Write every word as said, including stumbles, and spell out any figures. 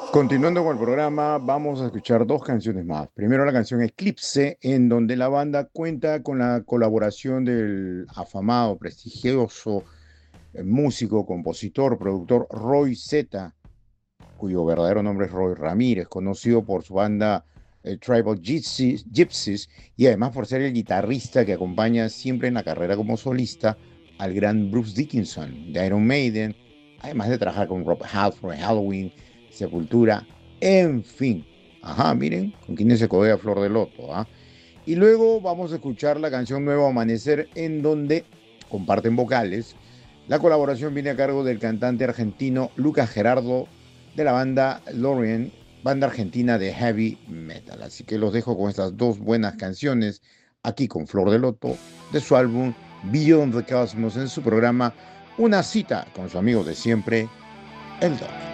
Continuando con el programa, vamos a escuchar dos canciones más. Primero la canción Eclipse, en donde la banda cuenta con la colaboración del afamado, prestigioso eh, músico, compositor, productor Roy Z, cuyo verdadero nombre es Roy Ramírez, conocido por su banda eh, Tribal Gypsies, Gypsies, y además por ser el guitarrista que acompaña siempre en la carrera como solista al gran Bruce Dickinson de Iron Maiden, además de trabajar con Rob Halford, Halloween, Sepultura, en fin. Ajá, miren, con quienes se codea Flor de Loto, ¿ah? Y luego vamos a escuchar la canción Nuevo Amanecer, en donde comparten vocales. La colaboración viene a cargo del cantante argentino Lucas Gerardo de la banda Lorien, banda argentina de heavy metal. Así que los dejo con estas dos buenas canciones aquí con Flor de Loto de su álbum Beyond the Cosmos en su programa Una cita con su amigo de siempre, el Doc.